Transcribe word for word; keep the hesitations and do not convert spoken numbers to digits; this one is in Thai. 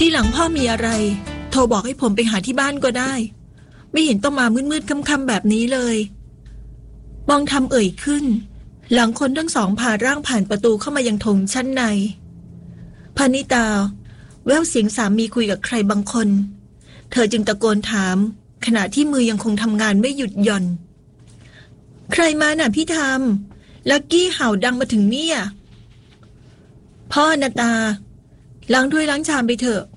ที่หลังพ่อมีอะไรโทรบอกให้ผมไปหาที่บ้านก็ได้ไม่เห็นต้องมามืดๆค่ำๆแบบนี้เลยมองทำเอ่ยขึ้นหลังคนทั้งสองพาร่างผ่านประตูเข้ามายังโถงชั้นในพานิตาแววเสียงสามีคุยกับใครบางคนเธอจึงตะโกนถามขณะที่มือยังคงทำงานไม่หยุดหย่อนใครมาน่ะพี่ธรรมลักกี้เห่าดังมาถึงเนี่ยพ่อนาตาล้างถ้วยล้างชามไปเถอะ